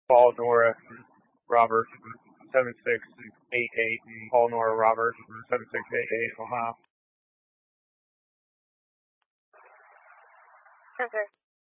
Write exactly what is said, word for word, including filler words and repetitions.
Paul Nora Robert seven six eight eight. Paul Nora Robert seven six eight eight. Ohio. Okay.